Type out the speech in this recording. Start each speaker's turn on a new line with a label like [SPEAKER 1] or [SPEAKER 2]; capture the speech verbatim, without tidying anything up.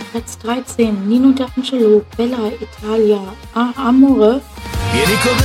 [SPEAKER 1] Platz dreizehn, Nino D'Angelo, Bella Italia, A Amore.
[SPEAKER 2] Vieni con